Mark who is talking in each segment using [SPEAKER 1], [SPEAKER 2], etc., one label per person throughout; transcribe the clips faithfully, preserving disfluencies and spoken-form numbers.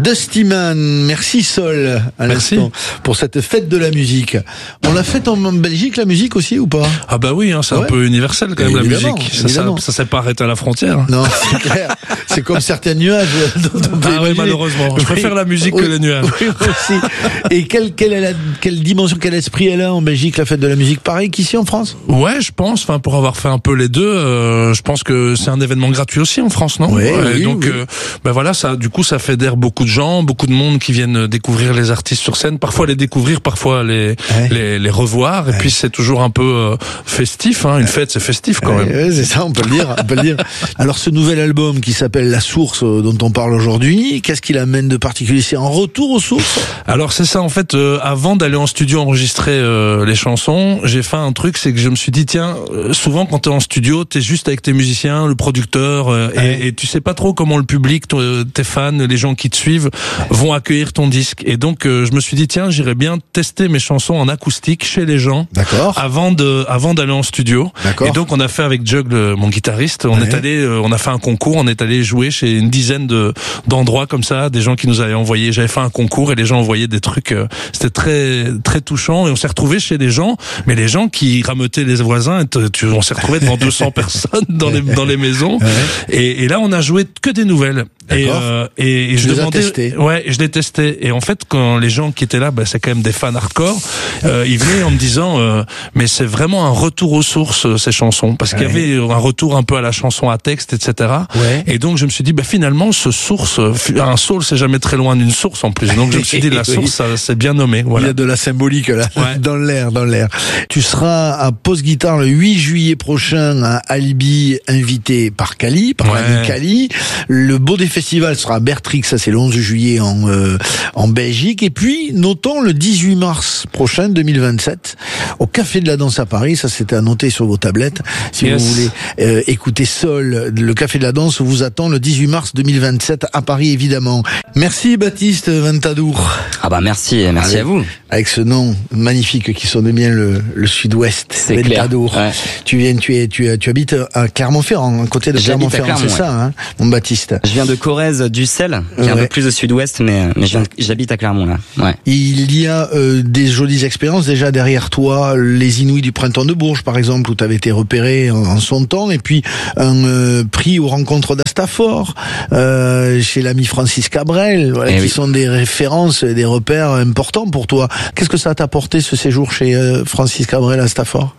[SPEAKER 1] Dusty Man, merci Sol à
[SPEAKER 2] Merci.
[SPEAKER 1] l'instant pour cette fête de la musique. On l'a faite en Belgique la musique aussi ou pas?
[SPEAKER 2] Ah bah oui, hein, c'est
[SPEAKER 1] Ouais.
[SPEAKER 2] un peu universel quand même,
[SPEAKER 1] Évidemment,
[SPEAKER 2] la musique. Ça, ça,
[SPEAKER 1] évidemment.
[SPEAKER 2] ça s'est pas arrêté à la frontière.
[SPEAKER 1] Non, c'est clair. C'est comme certains nuages dont on peut
[SPEAKER 2] Ah oui,
[SPEAKER 1] imaginer.
[SPEAKER 2] malheureusement. Je
[SPEAKER 1] Oui.
[SPEAKER 2] préfère la musique
[SPEAKER 1] Oui.
[SPEAKER 2] que les nuages.
[SPEAKER 1] Oui, moi aussi. Et quelle, quelle, est la, quelle dimension, quel esprit elle a en Belgique, la fête de la musique? Pareil qu'ici en France?
[SPEAKER 2] Ouais, je pense. Enfin, pour avoir fait un peu les deux, euh, je pense que c'est un événement gratuit aussi en France, non?
[SPEAKER 1] Ouais,
[SPEAKER 2] Ouais,
[SPEAKER 1] oui,
[SPEAKER 2] donc,
[SPEAKER 1] oui.
[SPEAKER 2] euh, ben voilà, ça, du coup, ça fédère beaucoup de gens, beaucoup de monde qui viennent découvrir les artistes sur scène. Parfois les découvrir, parfois les
[SPEAKER 1] Ouais.
[SPEAKER 2] les, les revoir. Et
[SPEAKER 1] Ouais.
[SPEAKER 2] puis c'est toujours un peu euh, festif. Hein. Une fête, c'est festif quand même.
[SPEAKER 1] Ouais, c'est ça, on peut le dire, on peut le dire. Alors ce nouvel album qui s'appelle La Source, euh, dont on parle aujourd'hui, qu'est-ce qu'il amène de particulier? C'est un retour aux sources?
[SPEAKER 2] Alors c'est ça en fait. Euh, avant d'aller en studio enregistrer euh, les chansons, j'ai fait un truc, c'est que je me suis dit tiens, euh, souvent quand t'es en studio, t'es juste avec tes musiciens, le producteur, euh,
[SPEAKER 1] Ouais.
[SPEAKER 2] et, et tu sais pas trop comment le public, toi, tes fans, les gens qui te suivent, vont accueillir ton disque. Et donc euh, je me suis dit tiens, j'irais bien tester mes chansons en acoustique chez les gens.
[SPEAKER 1] D'accord.
[SPEAKER 2] Avant de, avant d'aller en studio.
[SPEAKER 1] D'accord.
[SPEAKER 2] Et donc on a fait avec Jug, le- mon guitariste, on
[SPEAKER 1] Ouais.
[SPEAKER 2] est allé, euh, on a fait un concours, on est allé jouer chez une dizaine de d'endroits comme ça, des gens qui nous avaient envoyé. J'avais fait un concours et les gens envoyaient des trucs. euh, C'était très très touchant et on s'est retrouvé chez des gens, mais les gens qui rameutaient les voisins. et te- tu- on s'est retrouvé devant deux cents personnes dans les dans les maisons.
[SPEAKER 1] Ouais.
[SPEAKER 2] Et, et là on a joué que des nouvelles. Et,
[SPEAKER 1] D'accord.
[SPEAKER 2] euh, et, et je
[SPEAKER 1] Tu les as
[SPEAKER 2] demandais,
[SPEAKER 1] testées.
[SPEAKER 2] ouais, je l'ai testé. Et en fait, quand les gens qui étaient là, bah, c'est quand même des fans hardcore, euh, ils venaient en me disant, euh, mais c'est vraiment un retour aux sources euh, ces chansons, parce qu'il y avait un retour un peu à la chanson à texte, et cetera.
[SPEAKER 1] Ouais.
[SPEAKER 2] Et donc je me suis dit, bah finalement, ce source, euh, un soul, c'est jamais très loin d'une source en plus. Donc je me suis dit, la
[SPEAKER 1] Oui.
[SPEAKER 2] source, ça, c'est bien nommé.
[SPEAKER 1] Il y
[SPEAKER 2] Voilà.
[SPEAKER 1] a de la symbolique là,
[SPEAKER 2] Ouais.
[SPEAKER 1] dans l'air, dans l'air. Tu seras à Pause Guitare le huit juillet prochain à Albi, invité par Cali, par
[SPEAKER 2] Ouais.
[SPEAKER 1] l'ami Cali. Le beau des festivals sera à Bertrix, ça c'est le onze juillet en euh, en Belgique. Et puis notons le dix-huit mars prochain, deux mille vingt-sept, au Café de la Danse à Paris. Ça c'était à noter sur vos tablettes. Si
[SPEAKER 2] Yes.
[SPEAKER 1] vous voulez euh, écouter Sol, le Café de la Danse vous attend le dix-huit mars deux mille vingt-sept à Paris évidemment. Merci Baptiste Ventadour.
[SPEAKER 3] Ah bah merci, merci
[SPEAKER 1] Allez.
[SPEAKER 3] à vous.
[SPEAKER 1] Avec ce nom magnifique qui sonne bien le, le sud-ouest,
[SPEAKER 3] C'est clair.
[SPEAKER 1] Ventadour.
[SPEAKER 3] Ouais.
[SPEAKER 1] Tu viens, tu es, tu, tu habites à Clermont-Ferrand, à côté de
[SPEAKER 3] J'habite à
[SPEAKER 1] Clermont-Ferrand, c'est
[SPEAKER 3] Clermont,
[SPEAKER 1] ça, hein, mon Baptiste.
[SPEAKER 3] Je viens de Corrèze du Sel, qui est un
[SPEAKER 1] Ouais.
[SPEAKER 3] peu plus au sud-ouest, mais, mais je viens de- j'habite à Clermont là. Ouais.
[SPEAKER 1] Il y a euh, des jolies expériences déjà derrière toi, les Inouïs du Printemps de Bourges par exemple, où tu avais été repéré en, en son temps, et puis un euh, prix aux rencontres d'Astafor, euh, chez l'ami Francis Cabrel, voilà,
[SPEAKER 3] Eh
[SPEAKER 1] qui
[SPEAKER 3] oui.
[SPEAKER 1] sont des références, des repères importants pour toi. Qu'est-ce que ça t'a apporté ce séjour chez euh, Francis Cabrel à Astafor?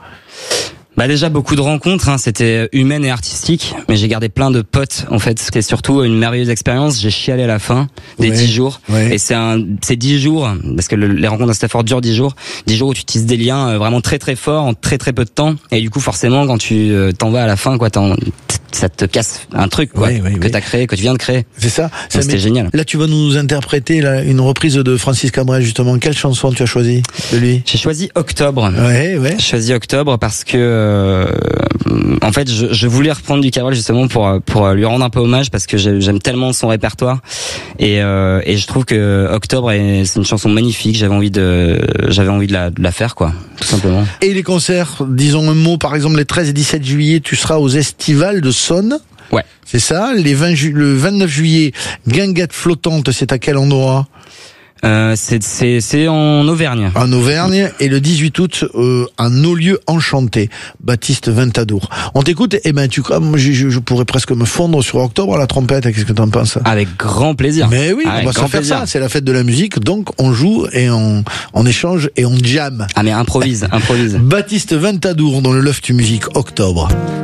[SPEAKER 3] Bah déjà beaucoup de rencontres, hein, c'était humaine et artistique, mais j'ai gardé plein de potes en fait. C'était surtout une merveilleuse expérience. J'ai chialé à la fin des
[SPEAKER 1] Ouais,
[SPEAKER 3] dix jours,
[SPEAKER 1] ouais.
[SPEAKER 3] et c'est un, c'est dix jours parce que le- les rencontres à Stafford durent dix jours, dix jours où tu tisses des liens euh, vraiment très très forts en très très peu de temps. Et du coup forcément quand tu euh, t'en vas à la fin, quoi, t'en, ça te casse un truc quoi
[SPEAKER 1] Ouais, ouais,
[SPEAKER 3] que
[SPEAKER 1] ouais.
[SPEAKER 3] t'as créé, que tu viens de créer.
[SPEAKER 1] C'est ça. ça
[SPEAKER 3] C'était
[SPEAKER 1] met-
[SPEAKER 3] génial.
[SPEAKER 1] Là, tu vas nous interpréter là, une reprise de Francis Cabrel, justement. Quelle chanson tu as choisi de lui?
[SPEAKER 3] J'ai choisi Octobre.
[SPEAKER 1] Ouais, ouais.
[SPEAKER 3] J'ai choisi Octobre parce que euh, en fait je, je voulais reprendre du Cabrel justement pour pour lui rendre un peu hommage parce que j'ai- j'aime tellement son répertoire et euh, et je trouve que Octobre est c'est une chanson magnifique. J'avais envie de j'avais envie de la de la faire quoi, tout simplement.
[SPEAKER 1] Et les concerts, disons un mot, par exemple, les treize et dix-sept juillet, tu seras aux Estivales de Sonne.
[SPEAKER 3] Ouais.
[SPEAKER 1] C'est ça. Les vingt ju- le vingt-neuf juillet, Guinguette flottante, c'est à quel endroit?
[SPEAKER 3] Euh, c'est c'est c'est en Auvergne.
[SPEAKER 1] En Auvergne. Et le dix-huit août, euh, un nos-lieux enchanté. Baptiste Ventadour. On t'écoute. Eh ben, tu, moi, je, je, je pourrais presque me fondre sur Octobre à la trompette. Qu'est-ce que t'en penses?
[SPEAKER 3] Avec grand plaisir.
[SPEAKER 1] Mais oui,
[SPEAKER 3] Avec
[SPEAKER 1] on va s'en
[SPEAKER 3] grand
[SPEAKER 1] faire
[SPEAKER 3] plaisir.
[SPEAKER 1] ça. C'est la fête de la musique. Donc, on joue et on, on échange et on jam.
[SPEAKER 3] Ah mais improvise, improvise.
[SPEAKER 1] Baptiste Ventadour dans le Love to Music, Octobre.